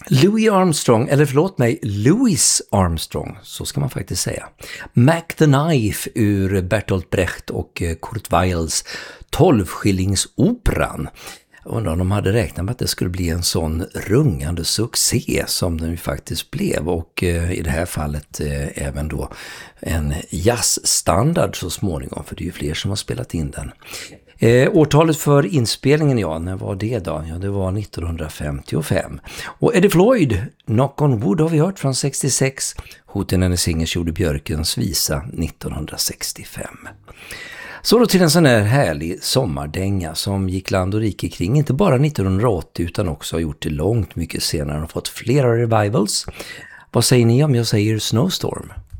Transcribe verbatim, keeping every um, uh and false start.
Louis Armstrong, eller förlåt mig, Louis Armstrong, så ska man faktiskt säga. Mac the Knife ur Bertolt Brecht och Kurt Weils tolvskillingsoperan. Undrar om de hade räknat med att det skulle bli en sån rungande succé som den ju faktiskt blev, och eh, i det här fallet eh, även då en jazzstandard så småningom, för det är ju fler som har spelat in den. Eh, årtalet för inspelningen, ja, när var det då? Ja, det var nittonhundrafemtiofem. Och Eddie Floyd, Knock on Wood, har vi hört från sextiosex. Hootenanny Singers gjorde Björkens visa nittonhundrasextiofem. Så då till en sån här härlig sommardänga som gick land och rike kring, inte bara nittonhundraåttio utan också har gjort det långt mycket senare och fått flera revivals. Vad säger ni om jag säger Snowstorm?